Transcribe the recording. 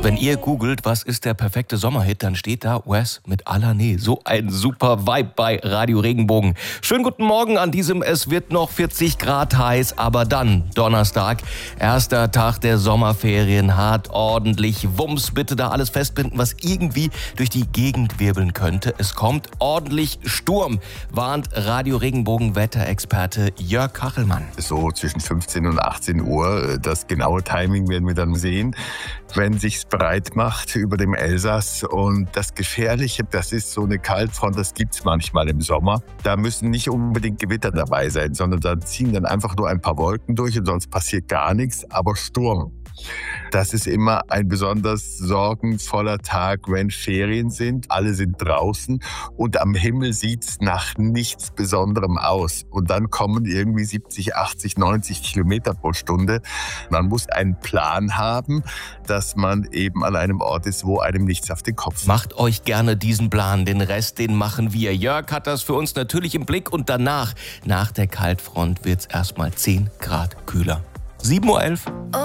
Wenn ihr googelt, was ist der perfekte Sommerhit, dann steht da Wes mit Alané. So ein super Vibe bei Radio Regenbogen. Schönen guten Morgen an diesem, es wird noch 40 Grad heiß, aber dann Donnerstag, erster Tag der Sommerferien, hart ordentlich Wumms. Bitte da alles festbinden, was irgendwie durch die Gegend wirbeln könnte. Es kommt ordentlich Sturm, warnt Radio Regenbogen Wetterexperte Jörg Kachelmann. So zwischen 15 und 18 Uhr, das genaue Timing werden wir dann sehen, wenn sich's breit macht über dem Elsass. Und das Gefährliche, das ist so eine Kaltfront, das gibt's manchmal im Sommer. Da müssen nicht unbedingt Gewitter dabei sein, sondern da ziehen dann einfach nur ein paar Wolken durch und sonst passiert gar nichts, aber Sturm. Das ist immer ein besonders sorgenvoller Tag, wenn Ferien sind. Alle sind draußen und am Himmel sieht's nach nichts Besonderem aus. Und dann kommen irgendwie 70, 80, 90 Kilometer pro Stunde. Man muss einen Plan haben, dass man eben an einem Ort ist, wo einem nichts auf den Kopf fällt. Macht euch gerne diesen Plan, den Rest, den machen wir. Jörg hat das für uns natürlich im Blick und danach, nach der Kaltfront, wird's erstmal 10 Grad kühler. 7:11 Uhr.